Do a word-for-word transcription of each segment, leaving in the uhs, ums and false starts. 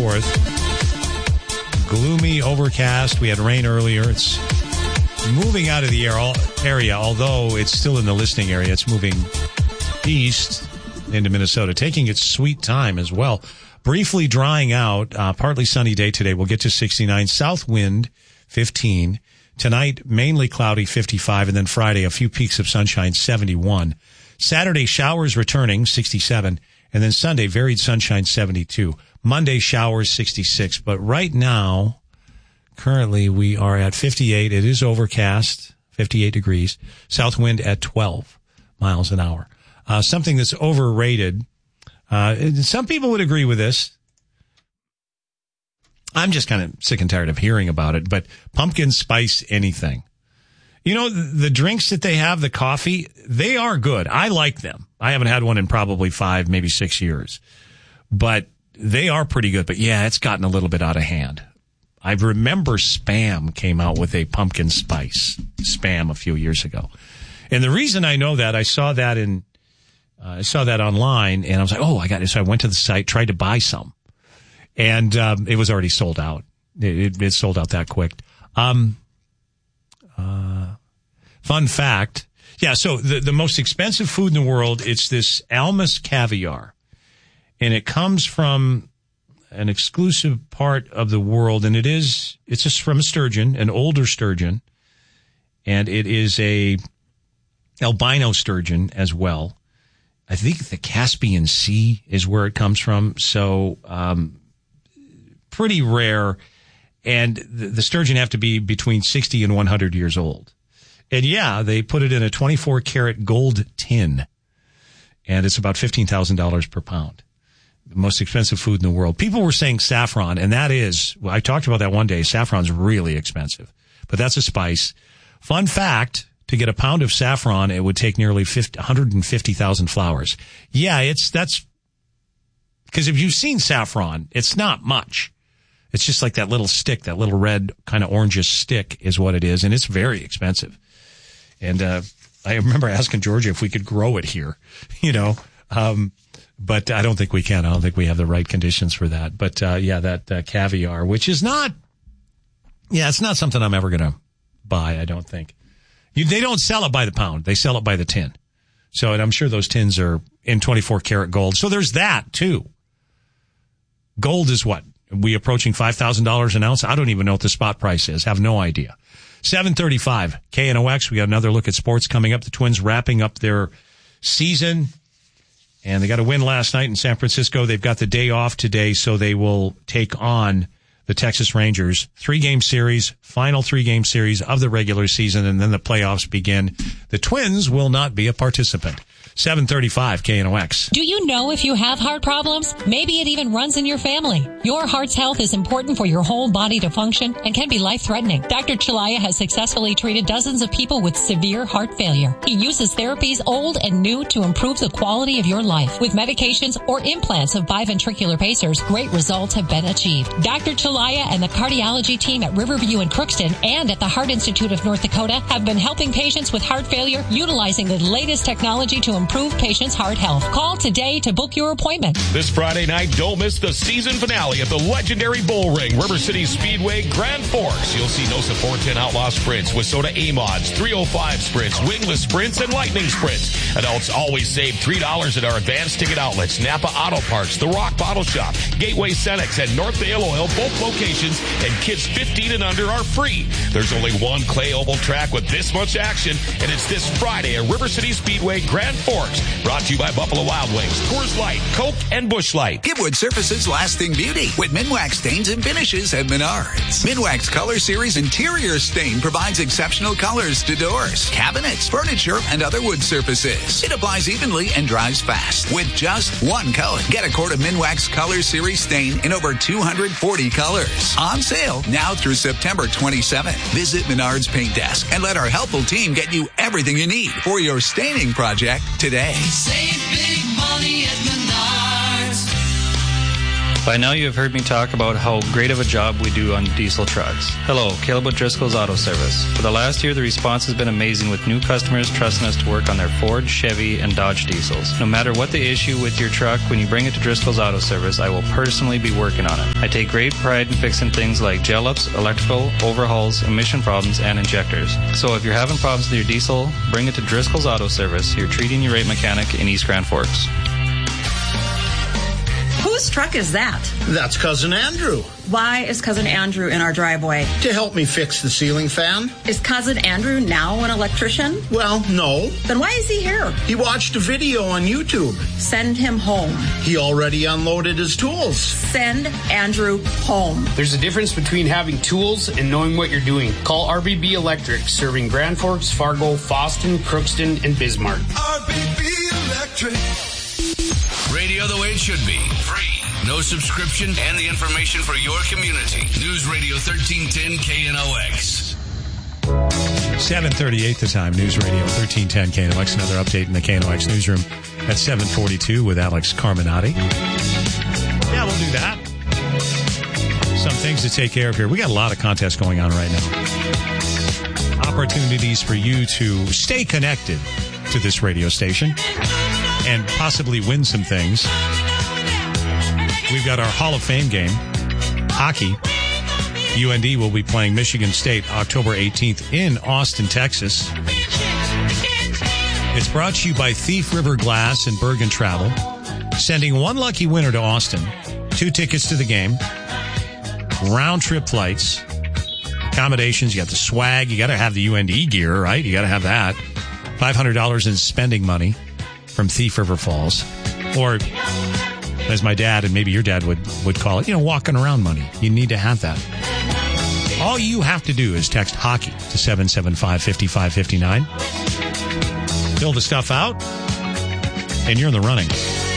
forth. Gloomy, overcast. We had rain earlier. It's moving out of the area, although it's still in the listing area. It's moving east into Minnesota, taking its sweet time as well. Briefly drying out. Uh, partly sunny day today. We'll get to sixty-nine. South wind, fifteen. Tonight, mainly cloudy, fifty-five. And then Friday, a few peaks of sunshine, seventy-one. Saturday, showers returning, sixty-seven. And then Sunday, varied sunshine, seventy-two. Monday, showers, sixty-six. But right now, currently, we are at fifty-eight. It is overcast, fifty-eight degrees. South wind at twelve miles an hour. Uh, something that's overrated. Uh, some people would agree with this. I'm just kind of sick and tired of hearing about it, but pumpkin spice anything. You know, the drinks that they have, the coffee, they are good. I like them. I haven't had one in probably five, maybe six years, but they are pretty good. But yeah, it's gotten a little bit out of hand. I remember Spam came out with a pumpkin spice Spam a few years ago. And the reason I know that, I saw that in, uh, I saw that online and I was like, oh, I got it. So I went to the site, tried to buy some. And um, it was already sold out. It, it, it sold out that quick. Um, uh, fun fact. Yeah, so the, the most expensive food in the world, it's this Almas caviar. And it comes from an exclusive part of the world. And it is, it's just from a sturgeon, an older sturgeon. And it is a albino sturgeon as well. I think the Caspian Sea is where it comes from. So, um, pretty rare, and the, the sturgeon have to be between sixty and one hundred years old. And yeah, they put it in a twenty-four karat gold tin, and it's about fifteen thousand dollars per pound. The most expensive food in the world. People were saying saffron, and that is, well, I talked about that one day, saffron's really expensive, but that's a spice. Fun fact, to get a pound of saffron, it would take nearly one hundred fifty thousand flowers. Yeah, it's, that's, because if you've seen saffron, it's not much. It's just like that little stick, that little red kind of orangish stick is what it is, and it's very expensive. And uh I remember asking Georgia if we could grow it here, you know, um but I don't think we can. I don't think we have the right conditions for that. But uh yeah, that uh, caviar, which is not, yeah, it's not something I'm ever going to buy, I don't think. You, they don't sell it by the pound. They sell it by the tin. So, and I'm sure those tins are in twenty-four karat gold. So there's that, too. Gold is what? Are we approaching five thousand dollars an ounce? I don't even know what the spot price is. Have no idea. seven thirty-five, K N O X. We got another look at sports coming up. The Twins wrapping up their season. And they got a win last night in San Francisco. They've got the day off today, so they will take on the Texas Rangers. Three-game series, final three-game series of the regular season, and then the playoffs begin. The Twins will not be a participant. seven thirty-five, K N O X. Do you know if you have heart problems? Maybe it even runs in your family. Your heart's health is important for your whole body to function and can be life-threatening. Doctor Chalaya has successfully treated dozens of people with severe heart failure. He uses therapies old and new to improve the quality of your life. With medications or implants of biventricular pacers, great results have been achieved. Doctor Chalaya and the cardiology team at Riverview and Crookston and at the Heart Institute of North Dakota have been helping patients with heart failure utilizing the latest technology to improve patients' heart health. Call today to book your appointment. This Friday night, don't miss the season finale at the legendary Bull Ring, River City Speedway, Grand Forks. You'll see NOSA four ten Outlaw Sprints, Wissota A-Mods, three oh five Sprints, Wingless Sprints, and Lightning Sprints. Adults always save three dollars at our advanced ticket outlets, Napa Auto Parts, The Rock Bottle Shop, Gateway Cenex, and Northdale Oil, both locations, and kids fifteen and under are free. There's only one clay oval track with this much action, and it's this Friday at River City Speedway, Grand Forks. Brought to you by Buffalo Wild Wings, Coors Light, Coke, and Busch Light. Give wood surfaces lasting beauty with Minwax stains and finishes at Menards. Minwax Color Series Interior Stain provides exceptional colors to doors, cabinets, furniture, and other wood surfaces. It applies evenly and dries fast with just one coat. Get a quart of Minwax Color Series Stain in over two hundred forty colors. On sale now through September twenty-seventh. Visit Menards Paint Desk and let our helpful team get you everything you need for your staining project today. Save big money at Menards. By now you have heard me talk about how great of a job we do on diesel trucks. Hello, Caleb with Driscoll's Auto Service. For the last year, the response has been amazing with new customers trusting us to work on their Ford, Chevy, and Dodge diesels. No matter what the issue with your truck, when you bring it to Driscoll's Auto Service, I will personally be working on it. I take great pride in fixing things like gel ups, electrical, overhauls, emission problems, and injectors. So if you're having problems with your diesel, bring it to Driscoll's Auto Service, your treating your rate mechanic in East Grand Forks. Whose truck is that? That's Cousin Andrew. Why is Cousin Andrew in our driveway? To help me fix the ceiling fan. Is Cousin Andrew now an electrician? Well, no. Then why is he here? He watched a video on YouTube. Send him home. He already unloaded his tools. Send Andrew home. There's a difference between having tools and knowing what you're doing. Call R B B Electric, serving Grand Forks, Fargo, Fosston, Crookston, and Bismarck. R B B Electric. Radio the way it should be. Free. No subscription and the information for your community. News Radio thirteen ten K N O X. seven thirty-eight the time. News Radio thirteen ten K N O X. Another update in the K N O X newsroom at seven forty-two with Alex Carminati. Yeah, we'll do that. Some things to take care of here. We got a lot of contests going on right now. Opportunities for you to stay connected to this radio station and possibly win some things. We've got our Hall of Fame game, hockey. U N D will be playing Michigan State October eighteenth in Austin, Texas. It's brought to you by Thief River Glass and Bergen Travel, sending one lucky winner to Austin, two tickets to the game, round-trip flights, accommodations, you got the swag, you got to have the U N D gear, right? You got to have that. five hundred dollars in spending money from Thief River Falls, or as my dad and maybe your dad would, would call it, you know, walking around money. You need to have that. All you have to do is text hockey to seven seven five, five five five nine. Fill the stuff out, and you're in the running.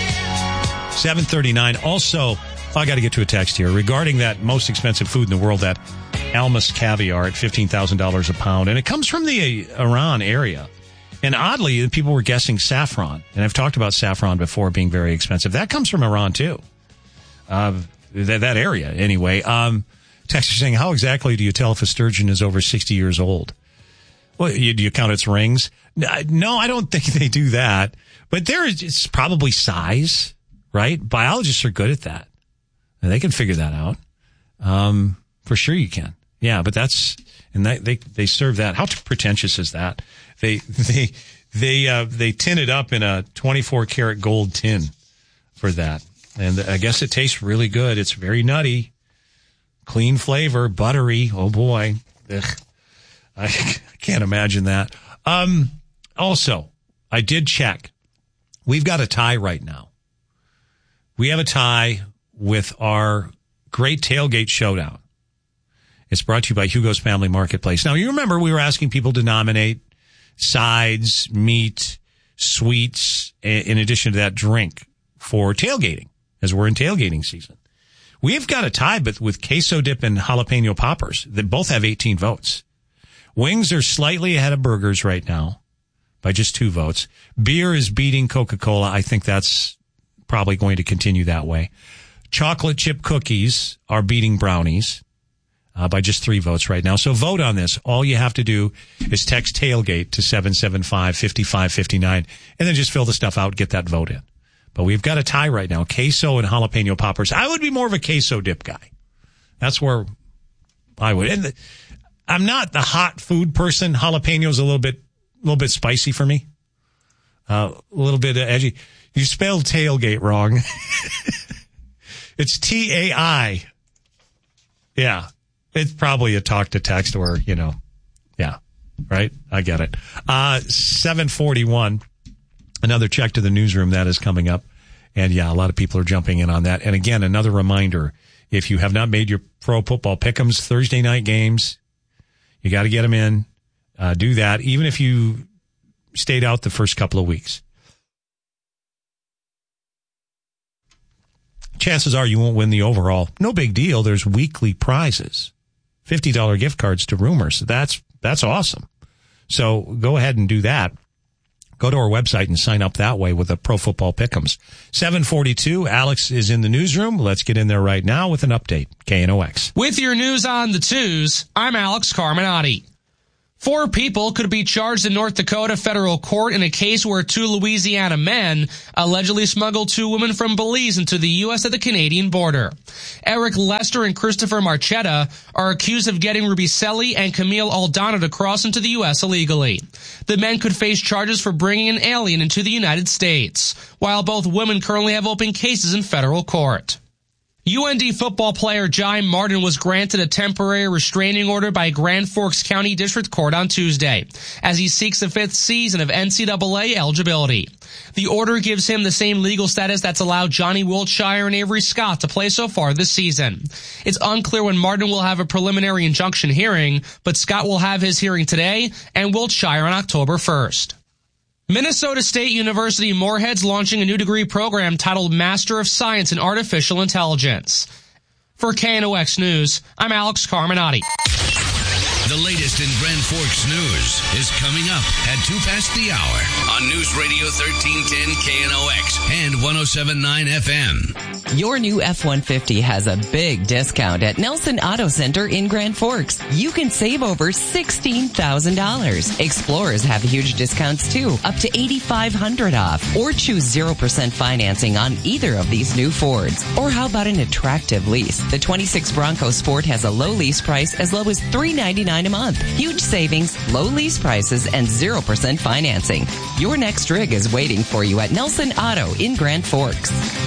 seven thirty-nine. Also, I got to get to a text here regarding that most expensive food in the world, that Almas caviar at fifteen thousand dollars a pound. And it comes from the Iran area. And oddly, people were guessing saffron. And I've talked about saffron before being very expensive. That comes from Iran, too. Uh, that, that area, anyway. Um, texter saying, how exactly do you tell if a sturgeon is over sixty years old? Well, you, do you count its rings? No, I don't think they do that. But there is, it's probably size, right? Biologists are good at that. And they can figure that out. Um, for sure you can. Yeah, but that's, and they, they, they serve that. How pretentious is that? They, they, they, uh, they tin it up in a twenty-four karat gold tin for that. And I guess it tastes really good. It's very nutty, clean flavor, buttery. Oh boy. Ugh. I can't imagine that. Um, also, I did check. We've got a tie right now. We have a tie with our Great Tailgate Showdown. It's brought to you by Hugo's Family Marketplace. Now, you remember we were asking people to nominate sides, meat, sweets, in addition to that drink for tailgating, as we're in tailgating season. We've got a tie but with queso dip and jalapeno poppers that both have eighteen votes. Wings are slightly ahead of burgers right now by just two votes. Beer is beating Coca-Cola. I think that's probably going to continue that way. Chocolate chip cookies are beating brownies. Uh, by just three votes right now. So vote on this. All you have to do is text tailgate to seven seven five, five five five nine and then just fill the stuff out, get that vote in. But we've got a tie right now. Queso and jalapeno poppers. I would be more of a queso dip guy. That's where I would. And the, I'm not the hot food person. Jalapenos a little bit, a little bit spicy for me. Uh, a little bit edgy. You spelled tailgate wrong. It's T A I. Yeah. It's probably a talk to text or, you know, yeah, right? I get it. Uh, seven forty-one, another check to the newsroom that is coming up. And yeah, a lot of people are jumping in on that. And again, another reminder, if you have not made your pro football pick'ems, Thursday night games, you got to get them in. Uh, do that, even if you stayed out the first couple of weeks. Chances are you won't win the overall. No big deal. There's weekly prizes. fifty dollars gift cards to Rumors. That's, that's awesome. So go ahead and do that. Go to our website and sign up that way with a Pro Football Pick'ems. seven forty-two, Alex is in the newsroom. Let's get in there right now with an update. K N O X. With your news on the twos, I'm Alex Carminati. Four people could be charged in North Dakota federal court in a case where two Louisiana men allegedly smuggled two women from Belize into the U S at the Canadian border. Eric Lester and Christopher Marchetta are accused of getting Rubicelli and Camille Aldana to cross into the U S illegally. The men could face charges for bringing an alien into the United States, while both women currently have open cases in federal court. U N D football player Jai Martin was granted a temporary restraining order by Grand Forks County District Court on Tuesday, as he seeks a fifth season of N C double A eligibility. The order gives him the same legal status that's allowed Johnny Wiltshire and Avery Scott to play so far this season. It's unclear when Martin will have a preliminary injunction hearing, but Scott will have his hearing today and Wiltshire on October first. Minnesota State University Moorhead's launching a new degree program titled Master of Science in Artificial Intelligence. For K N O X News, I'm Alex Carminati. The latest in Grand Forks news is coming up at two past the hour on News Radio thirteen ten K N O X and one oh seven point nine F M. Your new F one fifty has a big discount at Nelson Auto Center in Grand Forks. You can save over sixteen thousand dollars. Explorers have huge discounts too, up to eight thousand five hundred dollars off. Or choose zero percent financing on either of these new Fords. Or how about an attractive lease? The twenty-six Bronco Sport has a low lease price as low as three hundred ninety-nine dollars a month. Huge savings, low lease prices, and zero percent financing. Your next rig is waiting for you at Nelson Auto in Grand Forks.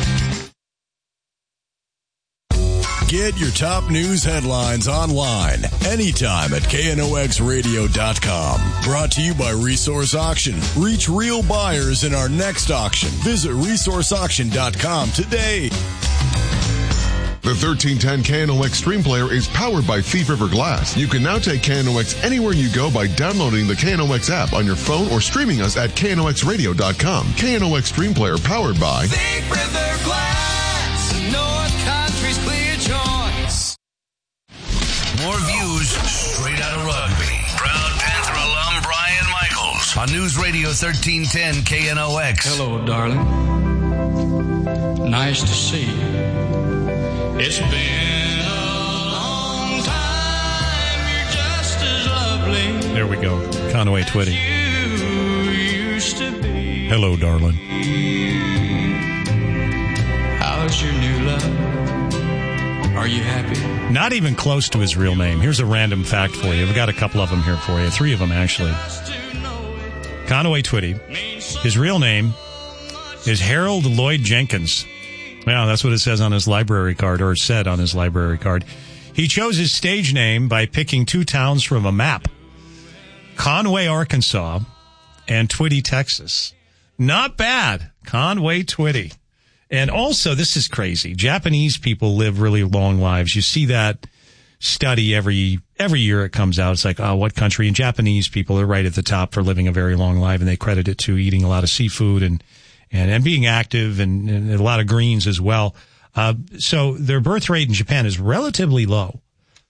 Get your top news headlines online anytime at K N O X radio dot com. Brought to you by Resource Auction. Reach real buyers in our next auction. Visit resource auction dot com today. The thirteen ten K N O X Stream Player is powered by Thief River Glass. You can now take K N O X anywhere you go by downloading the K N O X app on your phone or streaming us at K N O X radio dot com. K N O X Stream Player powered by Thief River Glass, North Country's clear choice. More views straight out of rugby. Proud Panther alum Brian Michaels on News Radio thirteen ten K N O X. Hello, darling. Nice to see you. It's been a long time. You're just as lovely. There we go. Conway Twitty. You used to be. Hello, darling. How's your new love? Are you happy? Not even close to his real name. Here's a random fact for you. We've got a couple of them here for you. Three of them, actually. Conway Twitty. His real name is Harold Lloyd Jenkins. Yeah, that's what it says on his library card, or said on his library card. He chose his stage name by picking two towns from a map. Conway, Arkansas, and Twitty, Texas. Not bad. Conway Twitty. And also, this is crazy. Japanese people live really long lives. You see that study every every year it comes out. It's like, oh, what country? And Japanese people are right at the top for living a very long life, and they credit it to eating a lot of seafood and And, and being active and, and a lot of greens as well. Uh, so their birth rate in Japan is relatively low.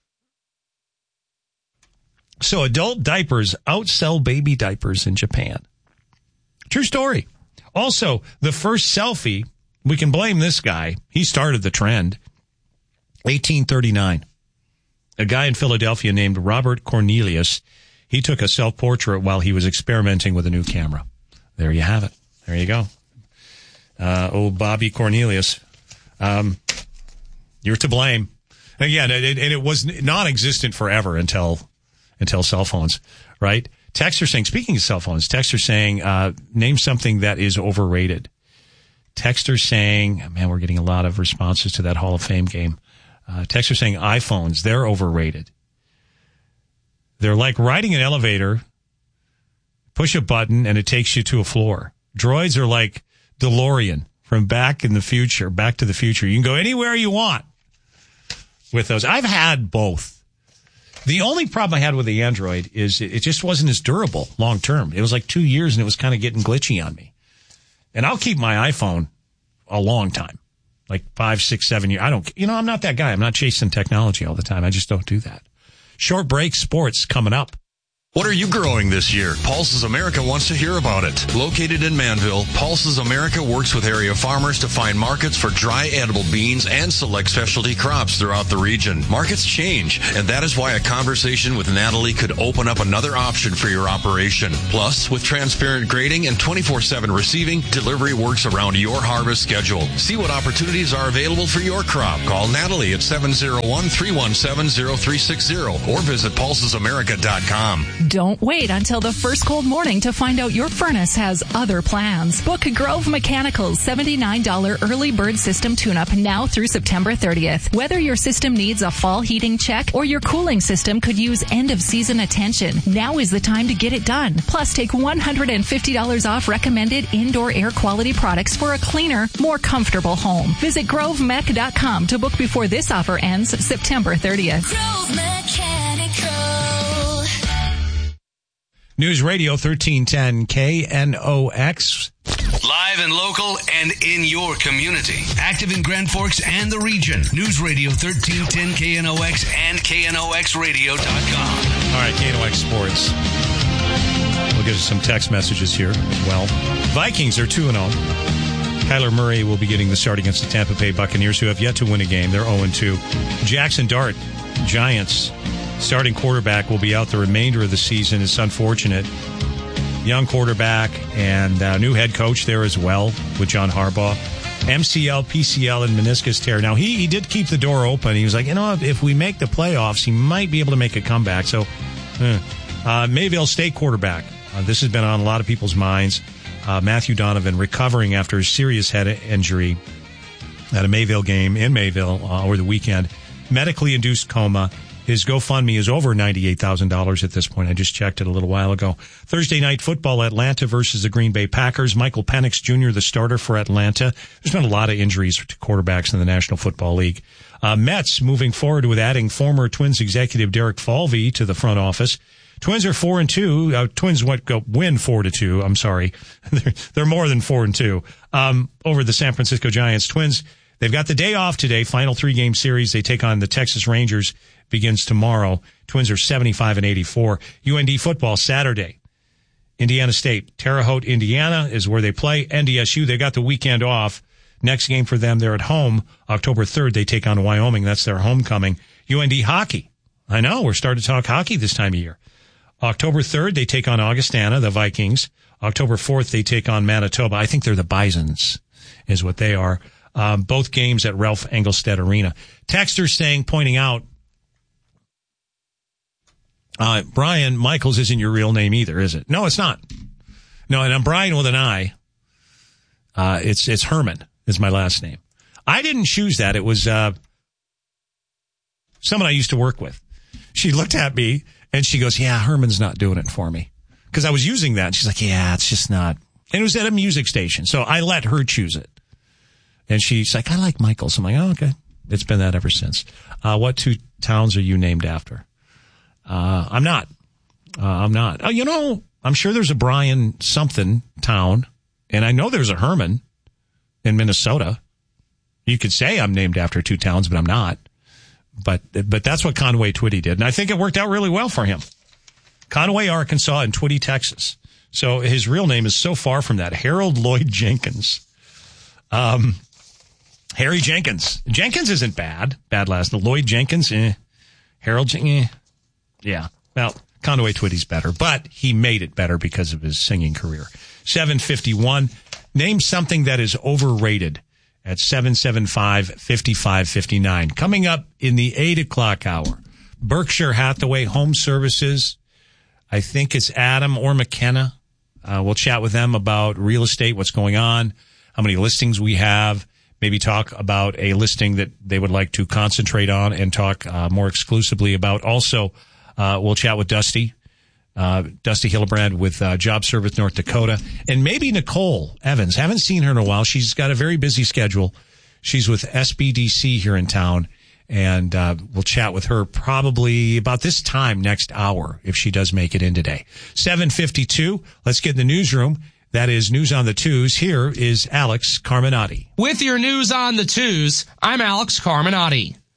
So adult diapers outsell baby diapers in Japan. True story. Also, the first selfie, we can blame this guy. He started the trend. eighteen thirty-nine. A guy in Philadelphia named Robert Cornelius. He took a self-portrait while he was experimenting with a new camera. There you have it. There you go. Uh, old Bobby Cornelius. Um, you're to blame. Again, and it, and it was non-existent forever until, until cell phones, right? Texts are saying, speaking of cell phones, texts are saying, uh, name something that is overrated. Texts are saying, man, we're getting a lot of responses to that Hall of Fame game. Uh, texts are saying iPhones, they're overrated. They're like riding an elevator, push a button, and it takes you to a floor. Droids are like DeLorean from Back in the Future, Back to the Future. You can go anywhere you want with those. I've had both. The only problem I had with the Android is it just wasn't as durable long term. It was like two years and it was kind of getting glitchy on me. And I'll keep my iPhone a long time, like five, six, seven years. I don't, you know, I'm not that guy. I'm not chasing technology all the time. I just don't do that. Short break sports coming up. What are you growing this year? Pulses America wants to hear about it. Located in Manville, Pulses America works with area farmers to find markets for dry edible beans and select specialty crops throughout the region. Markets change, and that is why a conversation with Natalie could open up another option for your operation. Plus, with transparent grading and twenty-four seven receiving, delivery works around your harvest schedule. See what opportunities are available for your crop. Call Natalie at seven oh one, three one seven, oh three six oh or visit pulses america dot com. Don't wait until the first cold morning to find out your furnace has other plans. Book Grove Mechanical's seventy-nine dollars early bird system tune-up now through September thirtieth. Whether your system needs a fall heating check or your cooling system could use end-of-season attention, now is the time to get it done. Plus, take one hundred fifty dollars off recommended indoor air quality products for a cleaner, more comfortable home. Visit grove mech dot com to book before this offer ends September thirtieth. Grove Mechanical. News Radio thirteen ten K N O X. Live and local and in your community. Active in Grand Forks and the region. News Radio thirteen ten K N O X and K N O X radio dot com. All right, K N O X Sports. We'll get some text messages here as well. Vikings are two and oh. Kyler Murray will be getting the start against the Tampa Bay Buccaneers, who have yet to win a game. They're oh and two. Jackson Dart, Giants. Starting quarterback will be out the remainder of the season. It's unfortunate. Young quarterback and uh, new head coach there as well with John Harbaugh. M C L, P C L, and meniscus tear. Now, he, he did keep the door open. He was like, you know, if, if we make the playoffs, he might be able to make a comeback. So, eh. uh, Mayville State quarterback. Uh, this has been on a lot of people's minds. Uh, Matthew Donovan recovering after a serious head injury at a Mayville game in Mayville uh, over the weekend. Medically induced coma. His GoFundMe is over ninety-eight thousand dollars at this point. I just checked it a little while ago. Thursday night football, Atlanta versus the Green Bay Packers. Michael Penix Junior, the starter for Atlanta. There's been a lot of injuries to quarterbacks in the National Football League. Uh, Mets moving forward with adding former Twins executive Derek Falvey to the front office. Twins are four and two. Uh, Twins went, go, win four to two. I'm sorry. they're, they're more than four and two. Um, over the San Francisco Giants. Twins, they've got the day off today. Final three game series. They take on the Texas Rangers. Begins tomorrow. Twins are seventy-five and eighty-four. U N D football Saturday. Indiana State. Terre Haute, Indiana is where they play. N D S U, they got the weekend off. Next game for them, they're at home. October third, they take on Wyoming. That's their homecoming. U N D hockey. I know, we're starting to talk hockey this time of year. October third, they take on Augustana, the Vikings. October fourth, they take on Manitoba. I think they're the Bisons, is what they are. Um, both games at Ralph Engelstad Arena. Texter saying, pointing out, Uh, Brian Michaels isn't your real name either, is it? No, it's not. No, and I'm Brian with an I. Uh, it's, it's Herman is my last name. I didn't choose that. It was, uh, someone I used to work with. She looked at me and she goes, yeah, Herman's not doing it for me. Cause I was using that. And she's like, yeah, it's just not. And it was at a music station. So I let her choose it. And she's like, I like Michaels. I'm like, oh, okay. It's been that ever since. Uh, what two towns are you named after? Uh, I'm not. Uh, I'm not. Oh, you know, I'm sure there's a Brian something town, and I know there's a Herman in Minnesota. You could say I'm named after two towns, but I'm not. But but that's what Conway Twitty did, and I think it worked out really well for him. Conway, Arkansas, and Twitty, Texas. So his real name is so far from that. Harold Lloyd Jenkins. Um, Harry Jenkins. Jenkins isn't bad. Bad last name. Lloyd Jenkins, eh. Harold Jenkins, eh. Yeah, well, Conway Twitty's better, but he made it better because of his singing career. seven fifty-one. Name something that is overrated at seven seven five, five five five nine. Coming up in the eight o'clock hour, Berkshire Hathaway Home Services. I think it's Adam or McKenna. Uh, we'll chat with them about real estate, what's going on, how many listings we have, maybe talk about a listing that they would like to concentrate on and talk uh, more exclusively about. Also, Uh, we'll chat with Dusty, uh, Dusty Hillebrand with uh, Job Service North Dakota, and maybe Nicole Evans. Haven't seen her in a while. She's got a very busy schedule. She's with S B D C here in town, and uh, we'll chat with her probably about this time next hour if she does make it in today. seven fifty-two. Let's get in the newsroom. That is News on the Twos. Here is Alex Carminati. With your News on the Twos, I'm Alex Carminati.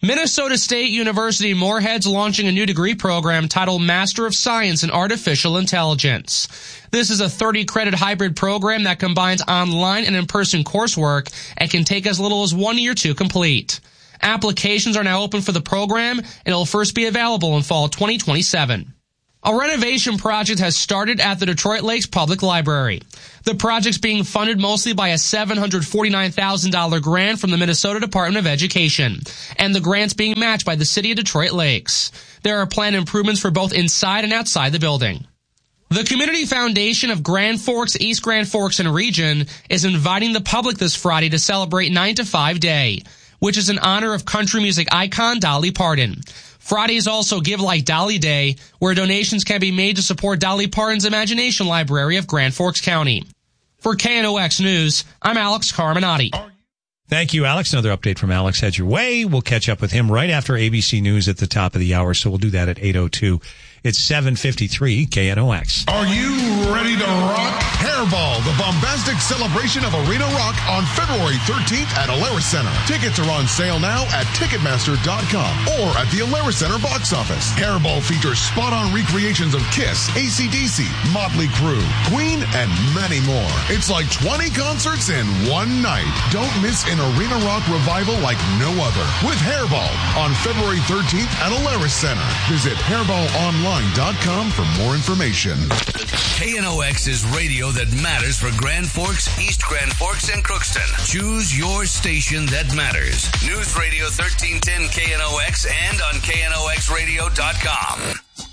Minnesota State University Moorhead's launching a new degree program titled Master of Science in Artificial Intelligence. This is a thirty-credit hybrid program that combines online and in-person coursework and can take as little as one year to complete. Applications are now open for the program, and it will first be available in fall twenty twenty-seven. A renovation project has started at the Detroit Lakes Public Library. The project's being funded mostly by a seven hundred forty-nine thousand dollars grant from the Minnesota Department of Education, and the grant's being matched by the city of Detroit Lakes. There are planned improvements for both inside and outside the building. The Community Foundation of Grand Forks, East Grand Forks and Region is inviting the public this Friday to celebrate nine to five Day, which is in honor of country music icon Dolly Parton. Friday is also Give Like Dolly Day, where donations can be made to support Dolly Parton's Imagination Library of Grand Forks County. For K N O X News, I'm Alex Carminati. Thank you, Alex. Another update from Alex heads your way. We'll catch up with him right after A B C News at the top of the hour, so we'll do that at eight oh two. It's seven fifty-three K N O X. Are you ready to rock? Hairball, the bombastic celebration of arena rock on February thirteenth at Alerus Center. Tickets are on sale now at Ticketmaster dot com or at the Alerus Center box office. Hairball features spot-on recreations of Kiss, A C D C, Motley Crue, Queen, and many more. It's like twenty concerts in one night. Don't miss an arena rock revival like no other with Hairball on February thirteenth at Alerus Center. Visit hairball online dot com for more information. K N O X is radio that matters for Grand Forks, East Grand Forks, and Crookston. Choose your station that matters. News Radio thirteen ten K N O X and on K N O X radio dot com.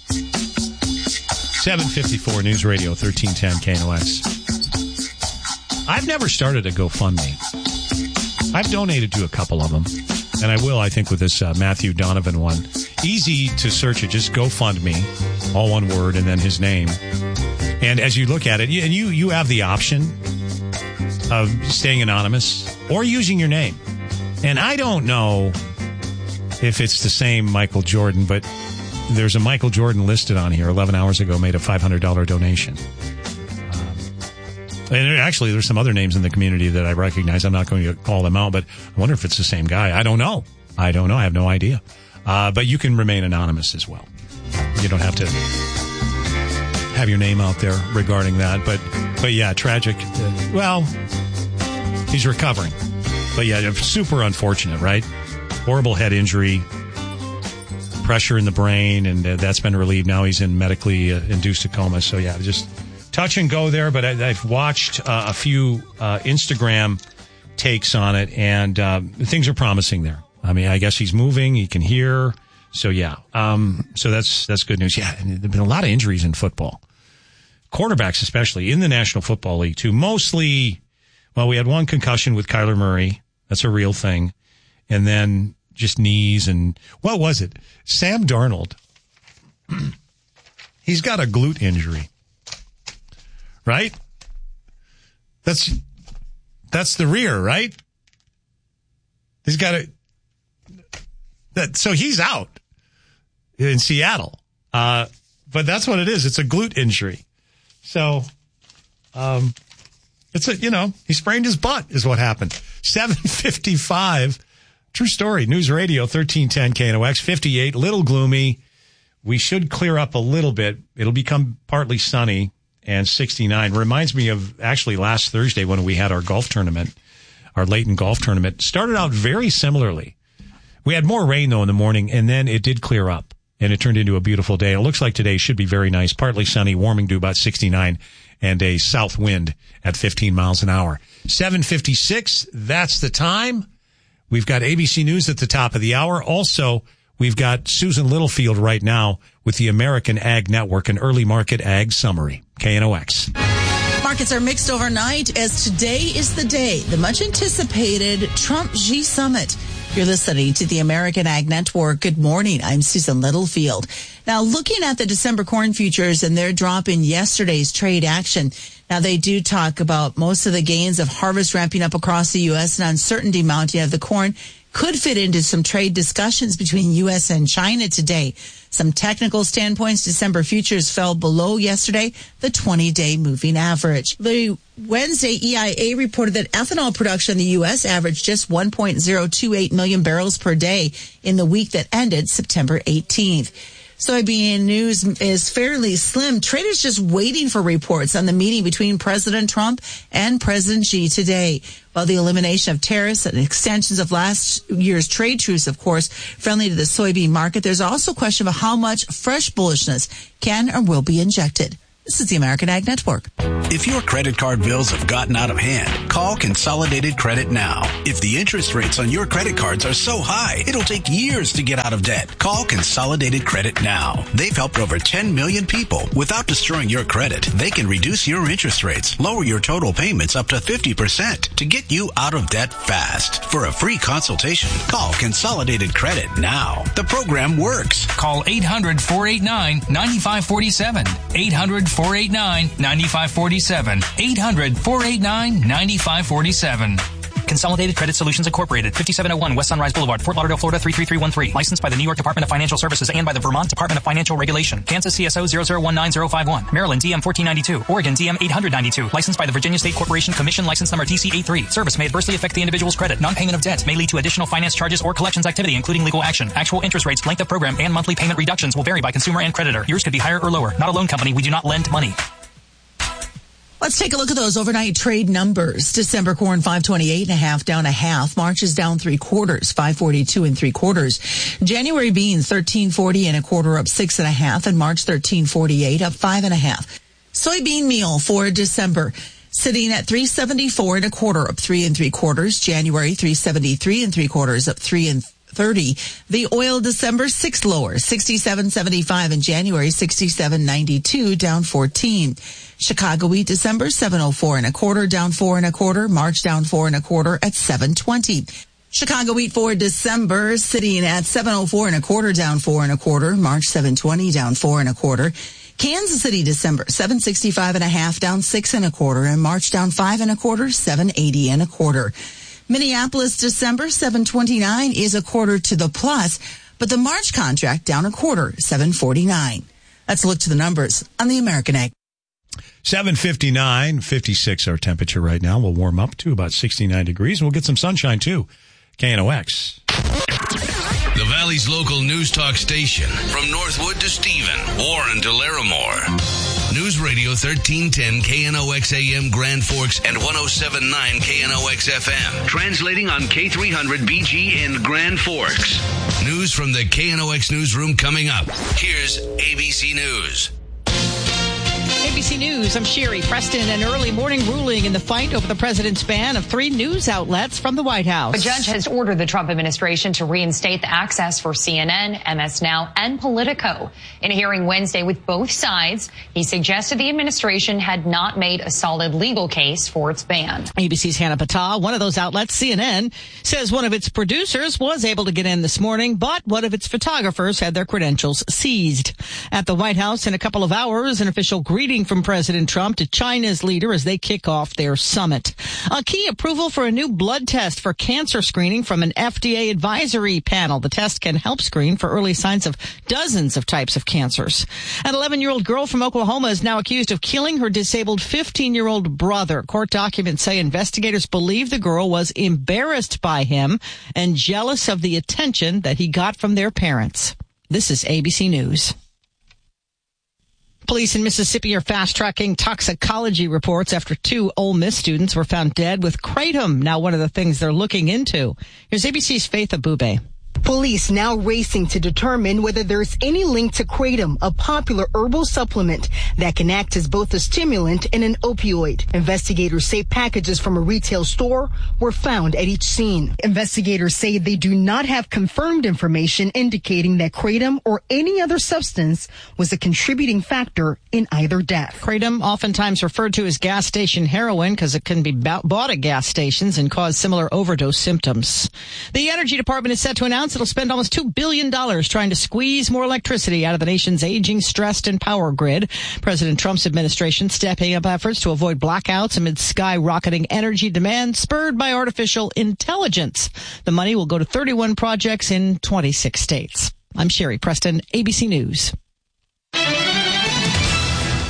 seven fifty-four News Radio thirteen ten K N O X. I've never started a GoFundMe. I've donated to a couple of them, and I will, I think, with this uh, Matthew Donovan one. Easy to search it, just GoFundMe, all one word, and then his name. And as you look at it, and you, you have the option of staying anonymous or using your name. And I don't know if it's the same Michael Jordan, but there's a Michael Jordan listed on here eleven hours ago, made a five hundred dollars donation. Um, and actually, there's some other names in the community that I recognize. I'm not going to call them out, but I wonder if it's the same guy. I don't know. I don't know. I have no idea. Uh, but you can remain anonymous as well. You don't have to have your name out there regarding that. But, but yeah, tragic. Uh, well, he's recovering. But yeah, super unfortunate, right? Horrible head injury, pressure in the brain, and uh, that's been relieved. Now he's in medically uh, induced coma. So yeah, just touch and go there. But I, I've watched uh, a few uh, Instagram takes on it, and uh, things are promising there. I mean, I guess he's moving. He can hear. So, yeah. Um, so that's that's good news. Yeah, and there have been a lot of injuries in football. Quarterbacks, especially, in the National Football League, too. Mostly, well, we had one concussion with Kyler Murray. That's a real thing. And then just knees and, what was it? Sam Darnold. He's got a glute injury. Right? That's, that's the rear, right? He's got a... That, so he's out in Seattle. Uh, but that's what it is. It's a glute injury. So, um, it's a, you know, he sprained his butt is what happened. seven fifty-five. True story. News Radio thirteen ten K N O X fifty-eight. Little gloomy. We should clear up a little bit. It'll become partly sunny and sixty-nine. Reminds me of actually last Thursday when we had our golf tournament, our Layton golf tournament. Started out very similarly. We had more rain, though, in the morning, and then it did clear up, and it turned into a beautiful day. It looks like today should be very nice, partly sunny, warming to about sixty-nine, and a south wind at fifteen miles an hour. seven fifty-six, that's the time. We've got A B C News at the top of the hour. Also, we've got Susan Littlefield right now with the American Ag Network, an early market ag summary. K N O X. Markets are mixed overnight as today is the day, the much anticipated Trump-Xi summit. You're listening to the American Ag Network. Good morning. I'm Susan Littlefield. Now, looking at the December corn futures and their drop in yesterday's trade action. Now, they do talk about most of the gains of harvest ramping up across the U S and uncertainty mounting of the corn could fit into some trade discussions between U S and China today. Some technical standpoints, December futures fell below yesterday, the twenty-day moving average. The Wednesday, E I A reported that ethanol production in the U S averaged just one point zero two eight million barrels per day in the week that ended September eighteenth. Soybean news is fairly slim. Traders just waiting for reports on the meeting between President Trump and President Xi today. While the elimination of tariffs and extensions of last year's trade truce, of course, friendly to the soybean market, there's also a question of how much fresh bullishness can or will be injected. This is the American Ag Network. If your credit card bills have gotten out of hand, call Consolidated Credit now. If the interest rates on your credit cards are so high, it'll take years to get out of debt. Call Consolidated Credit now. They've helped over ten million people. Without destroying your credit, they can reduce your interest rates, lower your total payments up to fifty percent to get you out of debt fast. For a free consultation, call Consolidated Credit now. The program works. Call eight hundred, four eight nine, nine five four seven. eight hundred, four eight nine, nine five four seven. eight hundred, four eight nine, nine five four seven. Consolidated Credit Solutions Incorporated, fifty-seven oh one West Sunrise Boulevard, Fort Lauderdale, Florida three three three one three. Licensed by the New York Department of Financial Services and by the Vermont Department of Financial Regulation. Kansas C S O zero zero one nine zero five one. Maryland D M fourteen ninety-two. Oregon D M eight ninety-two. Licensed by the Virginia State Corporation Commission, license number D C eighty-three. Service may adversely affect the individual's credit. Non-payment of debt may lead to additional finance charges or collections activity, including legal action. Actual interest rates, length of program, and monthly payment reductions will vary by consumer and creditor. Yours could be higher or lower. Not a loan company. We do not lend money. Let's take a look at those overnight trade numbers. December corn five twenty-eight and a half, down a half. March is down three quarters, five forty-two and three quarters. January beans thirteen forty and a quarter, up six and a half, and March thirteen forty-eight, up five and a half. Soybean meal for December sitting at three seventy-four and a quarter, up three and three quarters. January three seventy-three and three quarters, up three and thirty. The oil December six lower, sixty-seven seventy-five in January, sixty-seven ninety-two, down fourteen. Chicago wheat December seven oh four and a quarter, down four and a quarter. March down four and a quarter at seven twenty. Chicago wheat for December sitting at seven oh four and a quarter, down four and a quarter. March seven twenty, down four and a quarter. Kansas City December seven sixty-five and a half, down six and a quarter, and March down five and a quarter, seven eighty and a quarter. Minneapolis December seven twenty-nine is a quarter to the plus, but the March contract down a quarter, seven forty-nine. Let's look to the numbers on the American Ag. seven fifty-nine, fifty-six our temperature right now. We'll warm up to about sixty-nine degrees, and we'll get some sunshine too. K N O X. The Valley's local news talk station. From Northwood to Stephen, Warren to Larimore. News Radio thirteen ten K N O X A M Grand Forks and one oh seven point nine K N O X F M. Translating on K three hundred B G in Grand Forks. News from the K N O X newsroom coming up. Here's A B C News. A B C News, I'm Sherry Preston. An early morning ruling in the fight over the president's ban of three news outlets from the White House. A judge has ordered the Trump administration to reinstate the access for C N N, M S Now, and Politico. In a hearing Wednesday with both sides, he suggested the administration had not made a solid legal case for its ban. A B C's Hannah Patah, one of those outlets, C N N, says one of its producers was able to get in this morning, but one of its photographers had their credentials seized. At the White House in a couple of hours, an official greeting from President Trump to China's leader as they kick off their summit. A key approval for a new blood test for cancer screening from an F D A advisory panel. The test can help screen for early signs of dozens of types of cancers. An eleven-year-old girl from Oklahoma is now accused of killing her disabled fifteen-year-old brother. Court documents say investigators believe the girl was embarrassed by him and jealous of the attention that he got from their parents. This is A B C News. Police in Mississippi are fast-tracking toxicology reports after two Ole Miss students were found dead with kratom, now one of the things they're looking into. Here's A B C's Faith Abube. Police now racing to determine whether there's any link to kratom, a popular herbal supplement that can act as both a stimulant and an opioid. Investigators say packages from a retail store were found at each scene. Investigators say they do not have confirmed information indicating that kratom or any other substance was a contributing factor in either death. Kratom, oftentimes referred to as gas station heroin because it can be bought at gas stations and cause similar overdose symptoms. The Energy Department is set to announce it'll spend almost two billion dollars trying to squeeze more electricity out of the nation's aging, stressed, and power grid. President Trump's administration stepping up efforts to avoid blackouts amid skyrocketing energy demand spurred by artificial intelligence. The money will go to thirty-one projects in twenty-six states. I'm Sherry Preston, A B C News.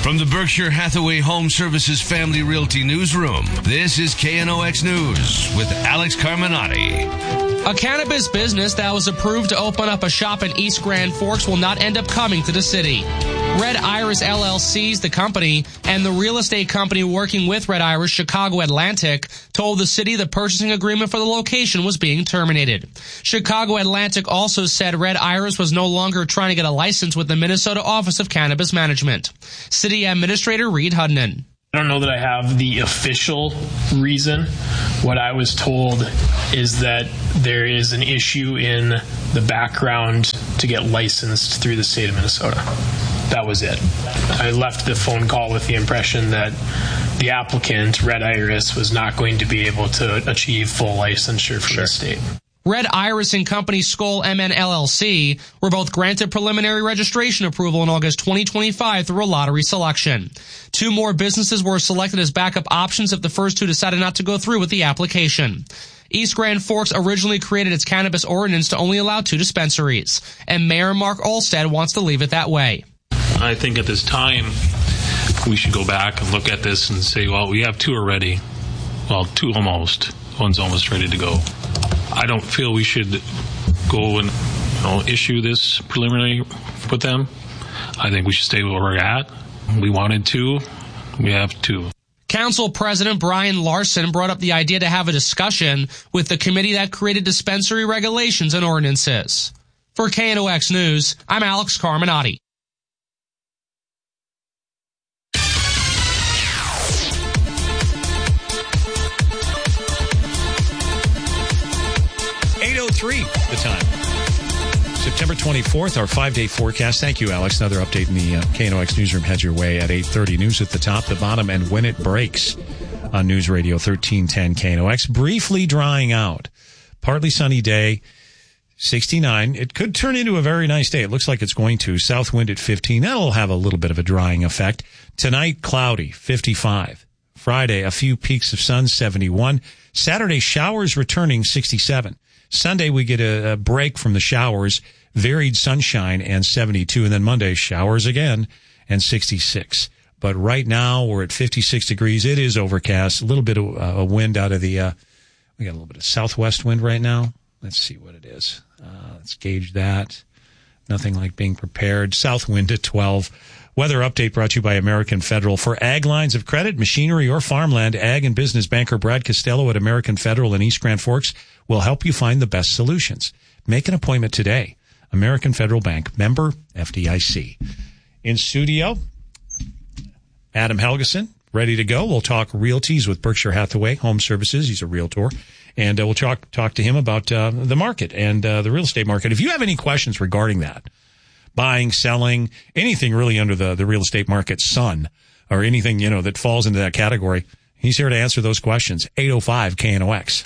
From the Berkshire Hathaway Home Services Family Realty Newsroom, this is K N O X News with Alex Carminati. A cannabis business that was approved to open up a shop in East Grand Forks will not end up coming to the city. Red Iris L L C's the company, and the real estate company working with Red Iris, Chicago Atlantic, told the city the purchasing agreement for the location was being terminated. Chicago Atlantic also said Red Iris was no longer trying to get a license with the Minnesota Office of Cannabis Management. City Administrator Reed Hudnan. I don't know that I have the official reason. What I was told is that there is an issue in the background to get licensed through the state of Minnesota. That was it. I left the phone call with the impression that the applicant, Red Iris, was not going to be able to achieve full licensure from the state. Red Iris and Company Skoll M N L L C were both granted preliminary registration approval in August twenty twenty-five through a lottery selection. Two more businesses were selected as backup options if the first two decided not to go through with the application. East Grand Forks originally created its cannabis ordinance to only allow two dispensaries, and Mayor Mark Olstad wants to leave it that way. I think at this time we should go back and look at this and say, well, we have two already. Well, two almost. One's almost ready to go. I don't feel we should go and you know, issue this preliminary with them. I think we should stay where we're at. We wanted two. We have two. Council President Brian Larson brought up the idea to have a discussion with the committee that created dispensary regulations and ordinances. For K N O X News, I'm Alex Carminati. eight oh three the time. September twenty-fourth, our five-day forecast. Thank you, Alex. Another update in the uh, K N O X newsroom heads your way at eight thirty. News at the top, the bottom, and when it breaks on News Radio thirteen ten K N O X. Briefly drying out. Partly sunny day, sixty-nine. It could turn into a very nice day. It looks like it's going to. South wind at fifteen. That'll have a little bit of a drying effect. Tonight, cloudy, fifty-five. Friday, a few peaks of sun, seventy-one. Saturday, showers returning, sixty-seven. Sunday, we get a, a break from the showers, varied sunshine, and seventy-two. And then Monday, showers again, and sixty-six. But right now, we're at fifty-six degrees. It is overcast. A little bit of uh, a wind out of the, uh, we got a little bit of southwest wind right now. Let's see what it is. Uh, let's gauge that. Nothing like being prepared. South wind at twelve. Weather update brought to you by American Federal. For ag lines of credit, machinery, or farmland, ag and business banker Brad Costello at American Federal in East Grand Forks will help you find the best solutions. Make an appointment today. American Federal Bank, member F D I C. In studio, Adam Helgeson, ready to go. We'll talk realties with Berkshire Hathaway Home Services. He's a realtor. And uh, we'll talk talk to him about uh, the market and uh, the real estate market. If you have any questions regarding that, buying, selling, anything really under the, the real estate market sun, or anything, you know, that falls into that category, he's here to answer those questions. eight oh five K N O X.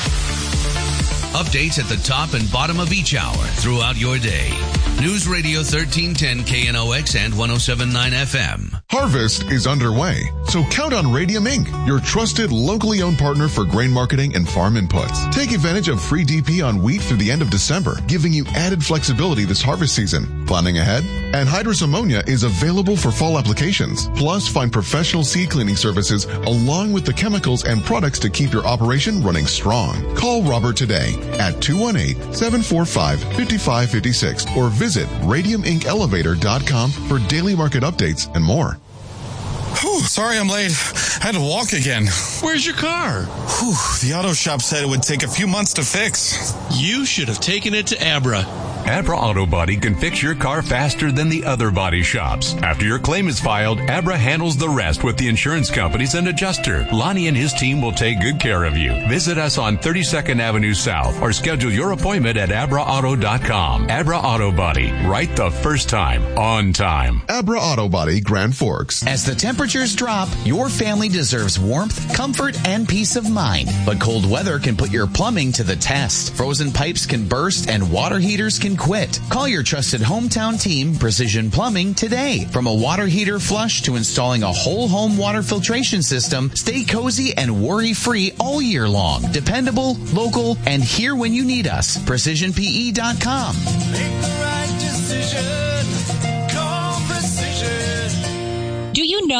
Updates at the top and bottom of each hour throughout your day. News Radio thirteen ten K N O X and one oh seven point nine F M. Harvest is underway, so count on Radium Incorporated, your trusted, locally owned partner for grain marketing and farm inputs. Take advantage of free D P on wheat through the end of December, giving you added flexibility this harvest season. Planning ahead? Anhydrous ammonia is available for fall applications. Plus, find professional seed cleaning services along with the chemicals and products to keep your operation running strong. Call Robert today at two one eight, seven four five, five five five six or visit radium inc elevator dot com for daily market updates and more. Whew, sorry I'm late. I had to walk again. Where's your car? Whew, the auto shop said it would take a few months to fix. You should have taken it to Abra. Abra Auto Body can fix your car faster than the other body shops. After your claim is filed, Abra handles the rest with the insurance companies and adjuster. Lonnie and his team will take good care of you. Visit us on thirty-second Avenue South or schedule your appointment at abra auto dot com. Abra Auto Body, right the first time, on time. Abra Auto Body, Grand Forks. As the temperatures drop, your family deserves warmth, comfort, and peace of mind. But cold weather can put your plumbing to the test. Frozen pipes can burst and water heaters can quit. Call your trusted hometown team, Precision Plumbing, today. From a water heater flush to installing a whole home water filtration system, stay cozy and worry-free all year long. Dependable, local, and here when you need us. precision p e dot com. Make the right decision. Call Precision. Do you